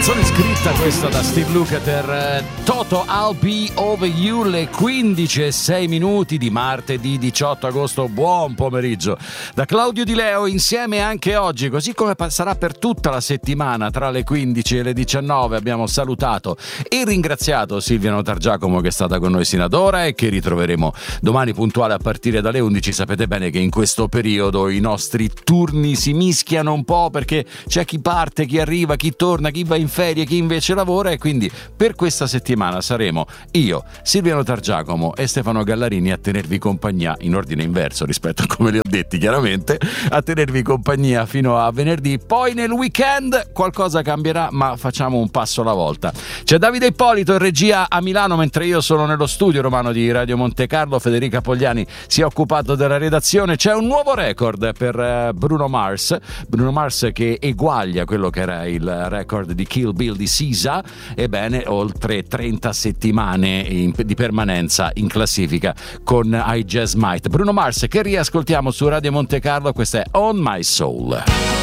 Canzone scritta questa da Steve Lukather, Toto I'll Be Over You, le 15:06 di martedì 18 agosto. Buon pomeriggio da Claudio Di Leo, insieme anche oggi, così come sarà per tutta la settimana, tra le 15 e le 19. Abbiamo salutato e ringraziato Silvia Notargiacomo, che è stata con noi sino ad ora e che ritroveremo domani puntuale a partire dalle 11. Sapete bene che in questo periodo i nostri turni si mischiano un po', perché c'è chi parte, chi arriva, chi torna, chi va in ferie, chi invece lavora, e quindi per questa settimana saremo io, Silvia Notargiacomo e Stefano Gallarini a tenervi compagnia, in ordine inverso rispetto a come li ho detti, chiaramente, a tenervi compagnia fino a venerdì. Poi nel weekend qualcosa cambierà, ma facciamo un passo alla volta. C'è Davide Ippolito in regia a Milano, mentre io sono nello studio romano di Radio Monte Carlo. Federica Pogliani si è occupato della redazione. C'è un nuovo record per Bruno Mars che eguaglia quello che era il record di Kill Bill di SZA. Ebbene, oltre 30 settimane di permanenza in classifica con I Just Might. Bruno Mars, che riascoltiamo su Radio Monte Carlo. Questa è On My Soul.